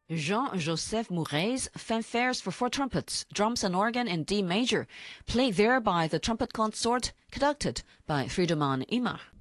Jean-Joseph Mouret's Fanfares for Four Trumpets, Drums and Organ in D major, played there by the trumpet consort, conducted by Friedemann Imach.